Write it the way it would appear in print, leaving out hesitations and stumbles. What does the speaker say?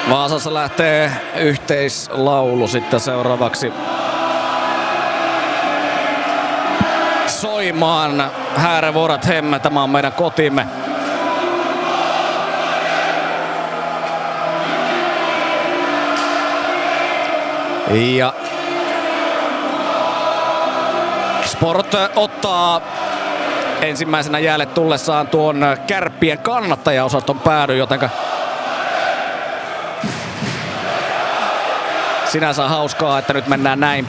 Vaasassa lähtee yhteislaulu sitten seuraavaksi soimaan. Här vårat hem, tämä on meidän kotimme. Ja Sport ottaa ensimmäisenä jäälle tullessaan tuon Kärppien kannattajaosaston päädyn, jotenka sinänsä hauskaa, että nyt mennään näin